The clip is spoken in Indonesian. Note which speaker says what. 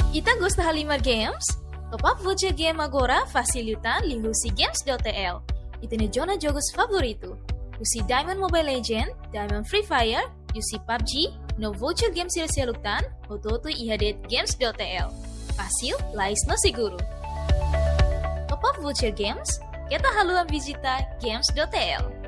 Speaker 1: Ita gosta Halimar Games? Top-up voucher game agora facilitan lihusi games.tl. Ita ne jona jogos favorito. Usi Diamond Mobile Legend, Diamond Free Fire, usi PUBG, no voucher game silsialuktan, ototo ihadet games.tl. Fácil, lais no seguro. Top-up voucher games, kita haluan visita games.tl.